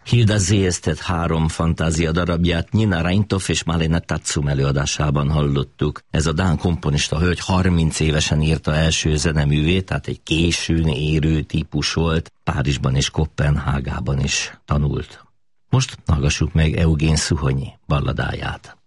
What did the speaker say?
Hilda Zéesztet 3 fantázia darabját Nina Reintov és Malena Tatsum előadásában hallottuk. Ez a dán komponista hölgy 30 évesen írta első zeneművét, tehát egy későn érő típus volt, Párizsban és Koppenhágában is tanult. Most hallgassuk meg Eugén Szuhonyi balladáját.